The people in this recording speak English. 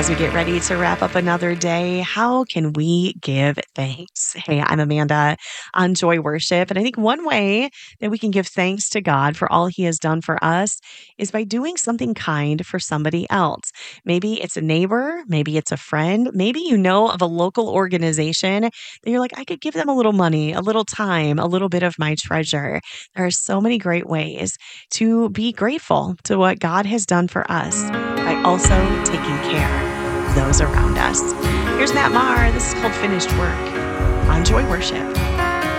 As we get ready to wrap up another day, how can we give thanks? Hey, I'm Amanda on Joy Worship. And I think one way that we can give thanks to God for all He has done for us is by doing something kind for somebody else. Maybe it's a neighbor, maybe it's a friend, maybe you know of a local organization that you're like, I could give them a little money, a little time, a little bit of my treasure. There are so many great ways to be grateful to what God has done for us by also taking care of those around us. Here's Matt Maher. This is called Finished Work on Joy Worship.